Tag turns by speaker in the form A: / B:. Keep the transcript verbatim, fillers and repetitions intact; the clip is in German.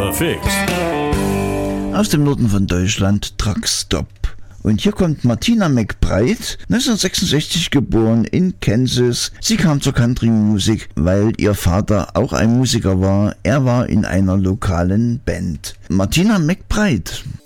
A: The Fix.
B: Aus dem Norden von Deutschland, Truckstop. Und hier kommt Martina McBride, neunzehnhundertsechsundsechzig geboren in Kansas. Sie kam zur Country-Musik, weil ihr Vater auch ein Musiker war. Er war in einer lokalen Band. Martina McBride.